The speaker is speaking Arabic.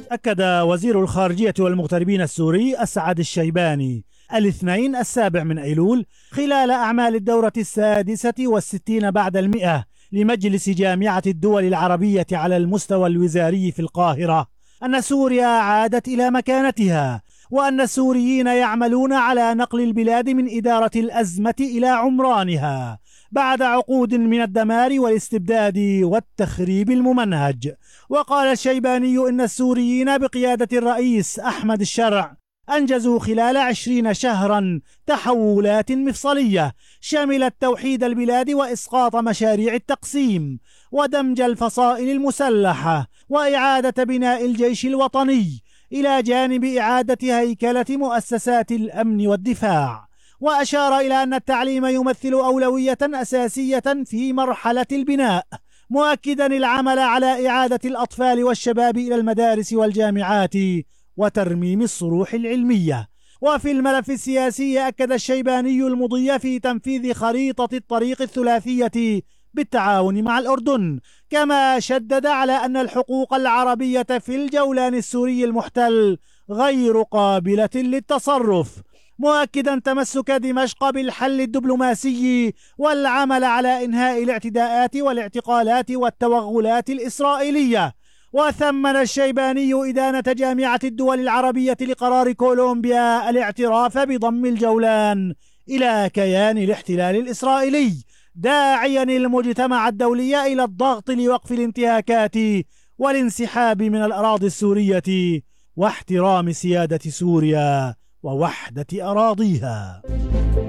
أكد وزير الخارجية والمغتربين السوري أسعد الشيباني الاثنين 7 أيلول خلال أعمال الدورة 66 بعد 100 لمجلس جامعة الدول العربية على المستوى الوزاري في القاهرة أن سوريا عادت إلى مكانتها، وأن السوريين يعملون على نقل البلاد من إدارة الأزمة إلى عمرانها بعد عقود من الدمار والاستبداد والتخريب الممنهج. وقال الشيباني إن السوريين بقيادة الرئيس أحمد الشرع أنجزوا خلال 20 شهرا تحولات مفصلية شملت توحيد البلاد وإسقاط مشاريع التقسيم ودمج الفصائل المسلحة وإعادة بناء الجيش الوطني إلى جانب إعادة هيكلة مؤسسات الأمن والدفاع. وأشار إلى أن التعليم يمثل أولوية أساسية في مرحلة البناء، مؤكدا العمل على إعادة الأطفال والشباب إلى المدارس والجامعات وترميم الصروح العلمية. وفي الملف السياسي أكد الشيباني المضي في تنفيذ خريطة الطريق الثلاثية بالتعاون مع الأردن، كما شدد على أن الحقوق العربية في الجولان السوري المحتل غير قابلة للتصرف، مؤكدا تمسك دمشق بالحل الدبلوماسي والعمل على إنهاء الاعتداءات والاعتقالات والتوغلات الإسرائيلية. وثمن الشيباني إدانة جامعة الدول العربية لقرار كولومبيا الاعتراف بضم الجولان إلى كيان الاحتلال الإسرائيلي، داعيا المجتمع الدولي إلى الضغط لوقف الانتهاكات والانسحاب من الأراضي السورية واحترام سيادة سوريا ووحدة أراضيها.